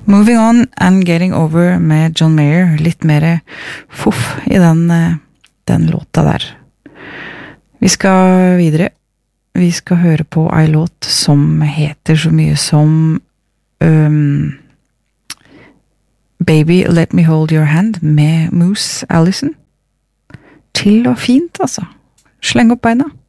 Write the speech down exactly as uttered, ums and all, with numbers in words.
Moving On and Getting Over med John Mayer. Litt mer fuff i den, den låta der. Vi skal videre. Vi skal høre på en låt som heter så mye som um, Baby Let Me Hold Your Hand med Moose Allison. Chill og fint, altså. Sleng opp beina.